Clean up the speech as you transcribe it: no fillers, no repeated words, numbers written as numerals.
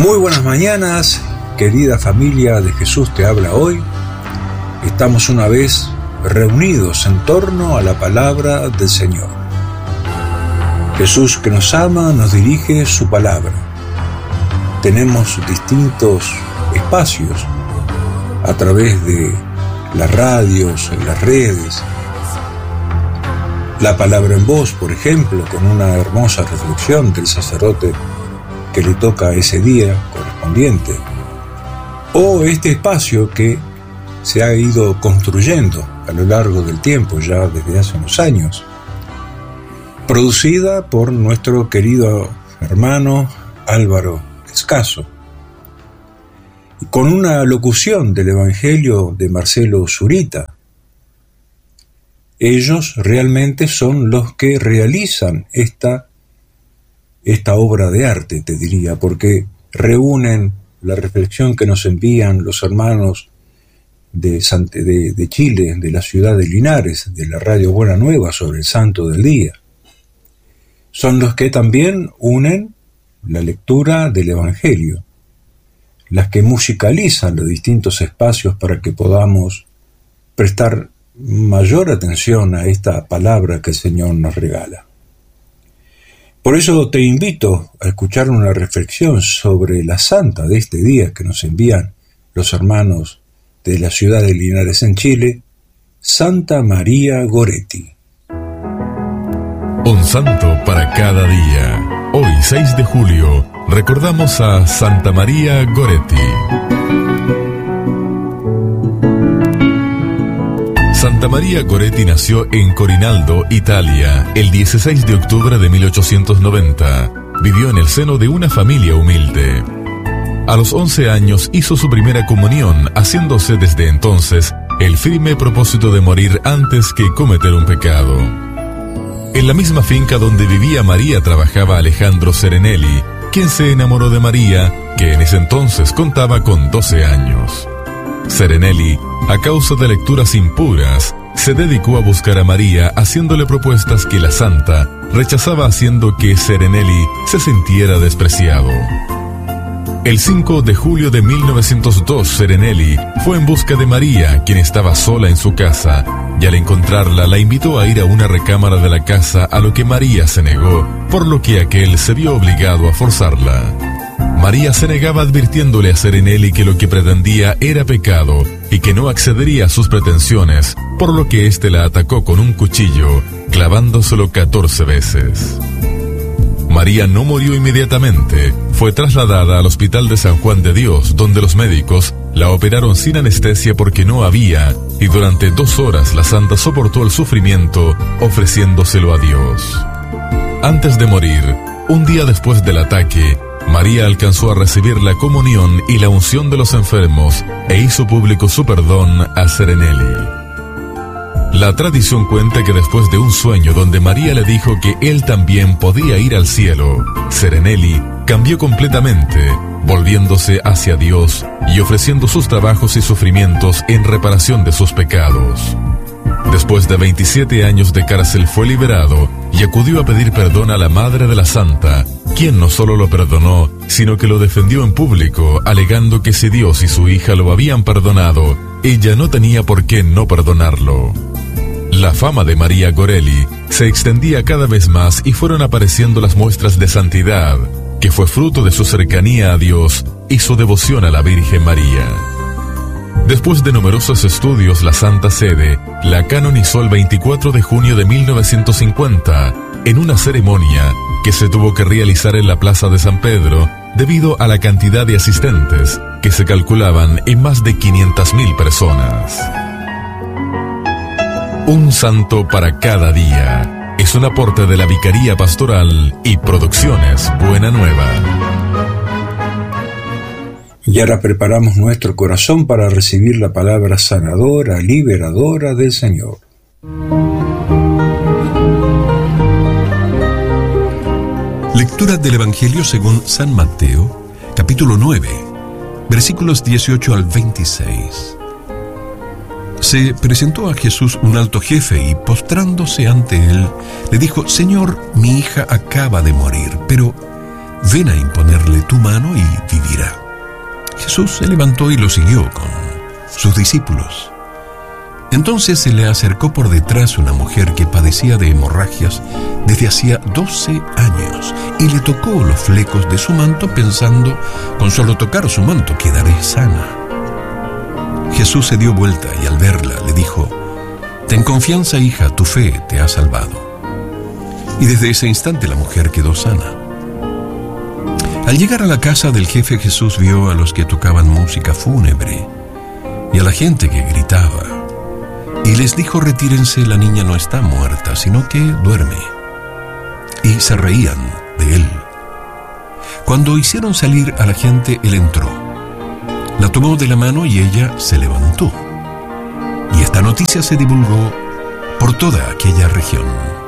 Muy buenas mañanas, querida familia de Jesús te habla hoy. Estamos una vez reunidos en torno a la palabra del Señor. Jesús, que nos ama, nos dirige su palabra. Tenemos distintos espacios a través de las radios, las redes. La palabra en voz, por ejemplo, con una hermosa reflexión del sacerdote que le toca ese día correspondiente. O este espacio que se ha ido construyendo a lo largo del tiempo, ya desde hace unos años, producida por nuestro querido hermano Álvaro Escaso, con una locución del Evangelio de Marcelo Zurita. Ellos realmente son los que realizan esta obra de arte, te diría, porque reúnen la reflexión que nos envían los hermanos de Chile, de la ciudad de Linares, de la Radio Buena Nueva sobre el Santo del Día. Son los que también unen la lectura del Evangelio, las que musicalizan los distintos espacios para que podamos prestar mayor atención a esta palabra que el Señor nos regala. Por eso te invito a escuchar una reflexión sobre la santa de este día que nos envían los hermanos de la ciudad de Linares en Chile, Santa María Goretti. Un santo para cada día. Hoy, 6 de julio, recordamos a Santa María Goretti. Santa María Goretti nació en Corinaldo, Italia, el 16 de octubre de 1890. Vivió en el seno de una familia humilde. A los 11 años hizo su primera comunión, haciéndose desde entonces el firme propósito de morir antes que cometer un pecado. En la misma finca donde vivía María trabajaba Alejandro Serenelli, quien se enamoró de María, que en ese entonces contaba con 12 años. Serenelli, a causa de lecturas impuras, se dedicó a buscar a María haciéndole propuestas que la santa rechazaba, haciendo que Serenelli se sintiera despreciado. El 5 de julio de 1902, Serenelli fue en busca de María, quien estaba sola en su casa, y al encontrarla la invitó a ir a una recámara de la casa, a lo que María se negó, por lo que aquel se vio obligado a forzarla. María se negaba advirtiéndole a Serenelli que lo que pretendía era pecado y que no accedería a sus pretensiones, por lo que éste la atacó con un cuchillo, clavándoselo 14 veces. María no murió inmediatamente, fue trasladada al Hospital de San Juan de Dios, donde los médicos la operaron sin anestesia porque no había, y durante 2 horas la santa soportó el sufrimiento ofreciéndoselo a Dios. Antes de morir, un día después del ataque, María alcanzó a recibir la comunión y la unción de los enfermos e hizo público su perdón a Serenelli. La tradición cuenta que después de un sueño donde María le dijo que él también podía ir al cielo, Serenelli cambió completamente, volviéndose hacia Dios y ofreciendo sus trabajos y sufrimientos en reparación de sus pecados. Después de 27 años de cárcel fue liberado y acudió a pedir perdón a la madre de la santa, quien no solo lo perdonó, sino que lo defendió en público, alegando que si Dios y su hija lo habían perdonado, ella no tenía por qué no perdonarlo. La fama de María Goretti se extendía cada vez más y fueron apareciendo las muestras de santidad, que fue fruto de su cercanía a Dios y su devoción a la Virgen María. Después de numerosos estudios, la Santa Sede la canonizó el 24 de junio de 1950, en una ceremonia que se tuvo que realizar en la Plaza de San Pedro debido a la cantidad de asistentes, que se calculaban en más de 500.000 personas. Un santo para cada día es un aporte de la Vicaría Pastoral y Producciones Buena Nueva. Y ahora preparamos nuestro corazón para recibir la palabra sanadora, liberadora del Señor. Lectura del Evangelio según San Mateo, capítulo 9, versículos 18 al 26. Se presentó a Jesús un alto jefe y, postrándose ante él, le dijo: Señor, mi hija acaba de morir, pero ven a imponerle tu mano y vivirá. Jesús se levantó y lo siguió con sus discípulos. Entonces se le acercó por detrás una mujer que padecía de hemorragias desde hacía 12 años y le tocó los flecos de su manto pensando, con solo tocar su manto quedaré sana. Jesús se dio vuelta y al verla le dijo: ten confianza, hija, tu fe te ha salvado. Y desde ese instante la mujer quedó sana. Al llegar a la casa del jefe, Jesús vio a los que tocaban música fúnebre y a la gente que gritaba. Y les dijo: retírense, la niña no está muerta, sino que duerme. Y se reían de él. Cuando hicieron salir a la gente, él entró. La tomó de la mano y ella se levantó. Y esta noticia se divulgó por toda aquella región.